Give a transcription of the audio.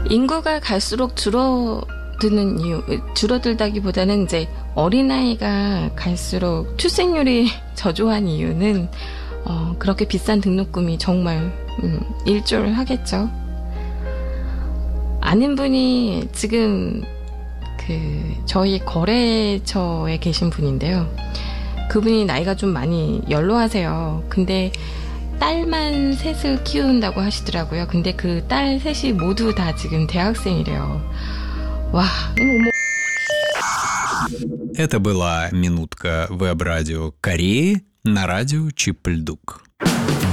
인구가 갈수록 줄어드는 이유, 줄어들다기보다는 이제 어린아이가 갈수록 출생률이 저조한 이유는 그렇게 비싼 등록금이 정말 일조하겠죠. 아는 분이 지금 저희 거래처에 계신 분인데요. 그분이 나이가 좀 많이 연로하세요. 근데 딸만 셋을 키운다고 하시더라고요. 근데 그 딸 셋이 모두 다 지금 대학생이래요. 와, Это была минутка веб-радио Кореи на радио Чип-Льдук.